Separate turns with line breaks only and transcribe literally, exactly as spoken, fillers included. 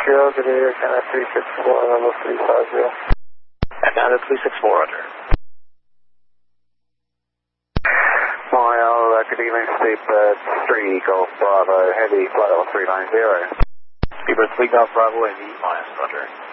zero, good day, Canada three six four, level three five zero.
Canada three six four, Roger.
Montreal, uh, good evening, sleep uh, three Golf Bravo, heavy flight level three nine zero.
Speedbird three Golf Bravo and E minus, Roger.